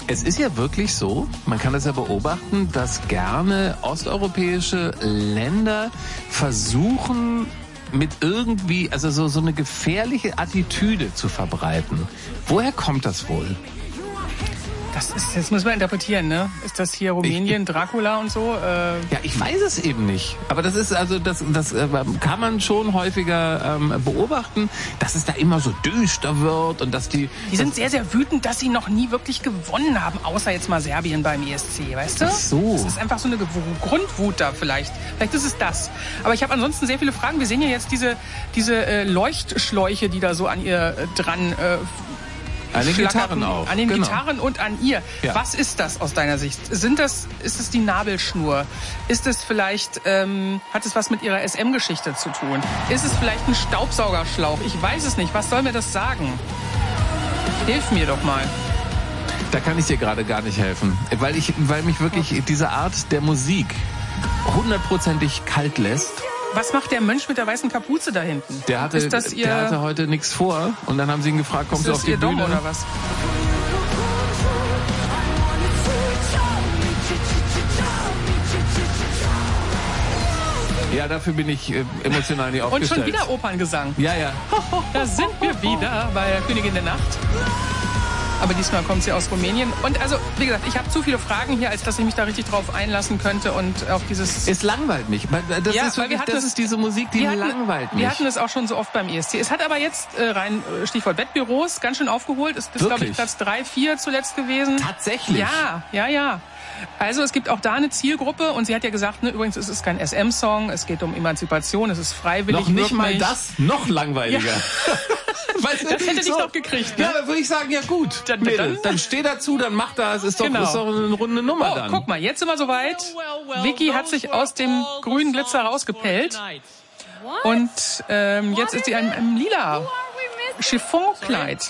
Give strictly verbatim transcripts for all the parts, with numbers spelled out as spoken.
Es ist ja wirklich so, man kann das ja beobachten, dass gerne osteuropäische Länder versuchen, mit irgendwie, also so, so eine gefährliche Attitüde zu verbreiten. Woher kommt das wohl? Das ist, das muss man interpretieren, ne? Ist das hier Rumänien, ich, Dracula und so? Äh ja, ich weiß es eben nicht. Aber das ist also, das, das äh, kann man schon häufiger ähm, beobachten, dass es da immer so düster wird und dass die... Die sind sehr, sehr wütend, dass sie noch nie wirklich gewonnen haben, außer jetzt mal Serbien beim E S C, weißt du? Ach so. Das ist einfach so eine Grundwut da vielleicht. Vielleicht ist es das. Aber ich habe ansonsten sehr viele Fragen. Wir sehen ja jetzt diese, diese äh, Leuchtschläuche, die da so an ihr äh, dran... Äh, An den Gitarren auch. An den genau. Gitarren und an ihr. Ja. Was ist das aus deiner Sicht? Sind das, ist es die Nabelschnur? Ist es vielleicht, ähm, hat es was mit ihrer S M-Geschichte zu tun? Ist es vielleicht ein Staubsaugerschlauch? Ich weiß es nicht. Was soll mir das sagen? Hilf mir doch mal. Da kann ich dir gerade gar nicht helfen. Weil ich, weil mich wirklich okay. diese Art der Musik hundertprozentig kalt lässt. Was macht der Mönch mit der weißen Kapuze da hinten? Der hatte, ist das ihr, der hatte heute nichts vor und dann haben sie ihn gefragt, kommst du auf die ihr Bühne? Dom oder was? Ja, dafür bin ich äh, emotional nicht aufgestellt. Und schon wieder Operngesang. Ja, ja. Da sind wir wieder bei der Königin der Nacht. Aber diesmal kommt sie aus Rumänien. Und also, wie gesagt, ich habe zu viele Fragen hier, als dass ich mich da richtig drauf einlassen könnte. Und auch dieses... Es langweilt mich. Das, ja, ist, wirklich, das das, ist diese Musik, die hatten, langweilt mich. Wir hatten es auch schon so oft beim E S C. Es hat aber jetzt, äh, rein Stichwort Wettbüros, ganz schön aufgeholt. Es ist, glaube ich, Platz drei, vier zuletzt gewesen. Tatsächlich? Ja, ja, ja. Also es gibt auch da eine Zielgruppe und sie hat ja gesagt, ne, übrigens, es ist kein S M-Song, es geht um Emanzipation, es ist freiwillig. Noch nicht mal das, noch langweiliger. Ja. Weißt du, das hätte ich so. noch gekriegt. Ne? Ja, dann würde ich sagen, ja gut, dann, Mädel, dann steh dazu, dann mach das, ist doch, genau. ist doch eine runde Nummer oh, dann. Guck mal, jetzt sind wir soweit. Vicky hat sich aus dem grünen Glitzer rausgepellt und ähm, jetzt ist sie in einem lila Chiffonkleid.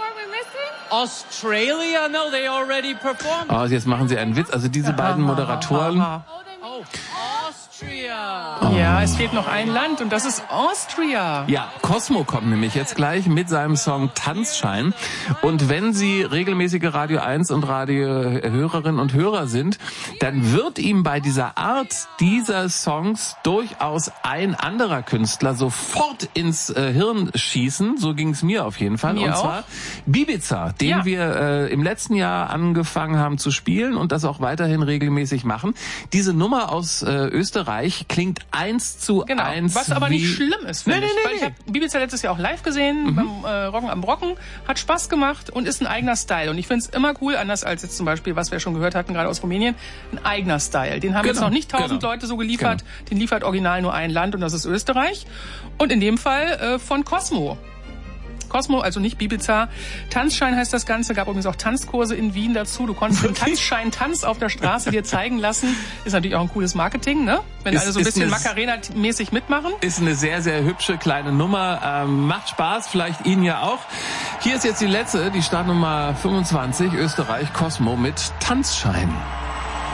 Australia? No, they already performed. Oh, jetzt machen sie einen Witz. Also diese beiden Moderatoren. Oh, Austria. Oh. Ja, es fehlt noch ein Land und das ist Austria. Ja, Cosmo kommt nämlich jetzt gleich mit seinem Song Tanzschein. Und wenn Sie regelmäßige Radio eins und Radio-Hörerinnen und Hörer sind, dann wird ihm bei dieser Art dieser Songs durchaus ein anderer Künstler sofort ins äh, Hirn schießen. So ging es mir auf jeden Fall. Mir und auch. zwar Bibiza, den ja. wir äh, im letzten Jahr angefangen haben zu spielen und das auch weiterhin regelmäßig machen. Diese Nummer aus äh, Österreich klingt eins zu genau. eins. Was aber wie nicht schlimm ist, finde nee, nee, ich. nee, Weil ich habe Bibiza letztes Jahr auch live gesehen, mhm. beim äh, Rocken am Brocken. Hat Spaß gemacht und ist ein eigener Style. Und ich finde es immer cool, anders als jetzt zum Beispiel, was wir schon gehört hatten, gerade aus Rumänien, ein eigener Style. Den haben genau. jetzt noch nicht tausend genau. Leute so geliefert. Genau. Den liefert original nur ein Land und das ist Österreich. Und in dem Fall äh, von Cosmo. Cosmo, also nicht Bibiza. Tanzschein heißt das Ganze. Gab übrigens auch Tanzkurse in Wien dazu. Du konntest den Tanzschein-Tanz auf der Straße dir zeigen lassen. Ist natürlich auch ein cooles Marketing, ne? Wenn ist, alle so ein bisschen Macarena-mäßig mitmachen. Ist eine sehr, sehr hübsche kleine Nummer. Ähm, macht Spaß, vielleicht Ihnen ja auch. Hier ist jetzt die letzte, die Startnummer fünfundzwanzig, Österreich, Cosmo mit Tanzschein.